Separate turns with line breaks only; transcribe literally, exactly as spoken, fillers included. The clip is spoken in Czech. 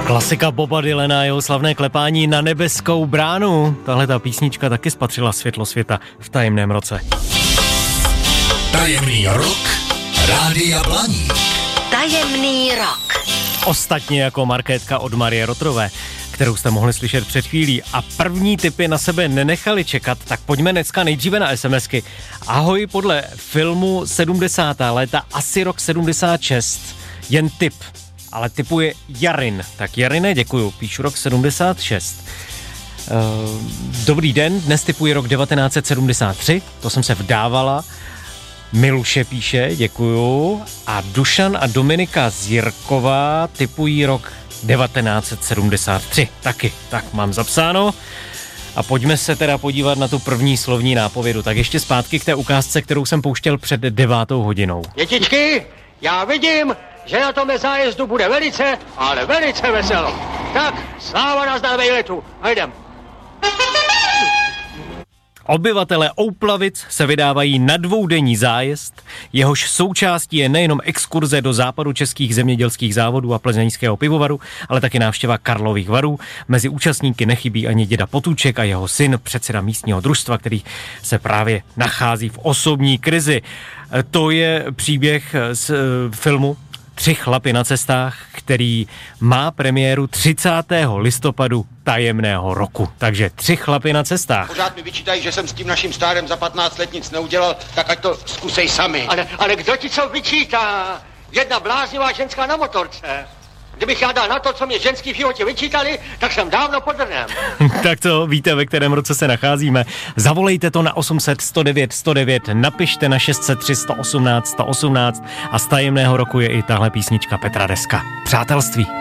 Klasika Boba Dylana, jeho slavné klepání na nebeskou bránu. Tahle ta písnička taky spatřila světlo světa v tajemném roce.
Tajemný rok Rádia Blaník.
Tajemný rok.
Ostatně jako markétka od Marie Rotrové, kterou jste mohli slyšet před chvílí. A první tipy na sebe nenechali čekat, tak pojďme dneska nejdříve na SMSky. Ahoj, podle filmu sedmdesátá léta, asi rok sedmdesát šest, jen tip, ale tipuje Jarin. Tak Jarine, děkuju, píšu rok sedmdesát šest. Uh, dobrý den, dnes tipuji rok devatenáct set sedmdesát tři, to jsem se vdávala. Miluše píše, děkuju. A Dušan a Dominika Zírková tipují rok devatenáct set sedmdesát tři. Taky, tak mám zapsáno. A pojďme se teda podívat na tu první slovní nápovědu. Tak ještě zpátky k té ukázce, kterou jsem pouštěl před devátou hodinou.
Dětičky, já vidím, že na tomhle zájezdu bude velice, ale velice veselo. Tak, sláva nazdar vejletu. Hajdem.
Obyvatelé Ouplavic se vydávají na dvoudenní zájezd, jehož součástí je nejenom exkurze do západu českých zemědělských závodů a plzeňského pivovaru, ale taky návštěva Karlových Varů. Mezi účastníky nechybí ani děda Potůček a jeho syn, předseda místního družstva, který se právě nachází v osobní krizi. To je příběh z filmu Tři chlapy na cestách, který má premiéru třicátého listopadu tajemného roku. Takže Tři chlapy na cestách.
Pořád mi vyčítají, že jsem s tím naším stárem za patnáct let nic neudělal, tak ať to zkusej sami.
Ale, ale kdo ti co vyčítá? Jedna bláznivá ženská na motorce. Kdybych já dal na to, co mě ženský v životě vyčítali, tak jsem dávno pod drnem.
Tak to víte, ve kterém roce se nacházíme. Zavolejte to na osm set sto devět sto devět, napište na šest set tři sto osmnáct sto osmnáct a z tajemného roku je i tahle písnička Petra Deska. Přátelství.